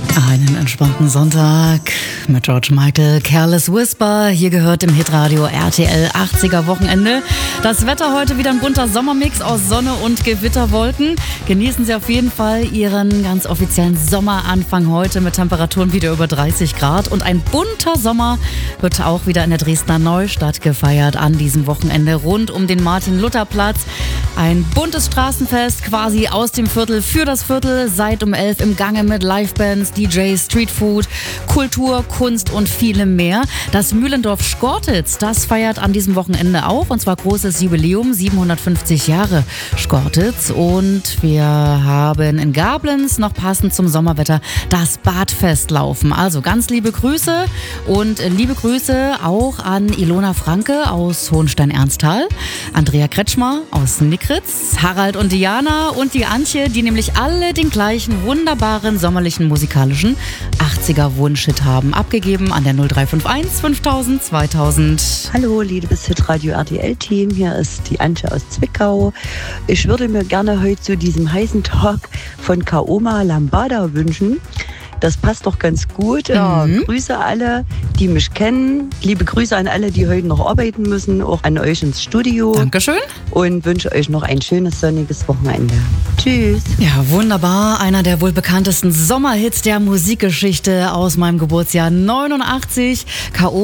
Einen entspannten Sonntag mit George Michael, Careless Whisper. Hier gehört im Hitradio RTL 80er Wochenende. Das Wetter heute wieder ein bunter Sommermix aus Sonne und Gewitterwolken. Genießen Sie auf jeden Fall Ihren ganz offiziellen Sommeranfang heute mit Temperaturen wieder über 30 Grad. Und ein bunter Sommer wird auch wieder in der Dresdner Neustadt gefeiert an diesem Wochenende rund um den Martin-Luther-Platz. Ein buntes Straßenfest quasi aus dem Viertel für das Viertel. Seit um 11 im Gange mit Livebands, DJs, Streetfood, Kultur, Kunst und vielem mehr. Das Mühlendorf Schkortitz, das feiert an diesem Wochenende auch. Und zwar großes Jubiläum, 750 Jahre Schkortitz. Und wir haben in Gablenz noch passend zum Sommerwetter das Badfest laufen. Also ganz liebe Grüße und liebe Grüße auch an Ilona Franke aus Hohenstein-Ernsthal, Andrea Kretschmer aus Nickritz, Harald und Diana und die Antje, die nämlich alle den gleichen wunderbaren sommerlichen musikalischen 80er Wunschhit haben. Abgegeben an der 0351 5000 2000. Hallo, liebes Hitradio RTL-Team, hier ist die Antje aus Zwickau. Ich würde mir gerne heute zu diesem heißen Tag von Kaoma Lambada wünschen. Das passt doch ganz gut. Ja, Grüße alle, die mich kennen. Liebe Grüße an alle, die heute noch arbeiten müssen, auch an euch ins Studio. Dankeschön. Und wünsche euch noch ein schönes sonniges Wochenende. Tschüss. Ja, wunderbar. Einer der wohl bekanntesten Sommerhits der Musikgeschichte aus meinem Geburtsjahr 89. K.O.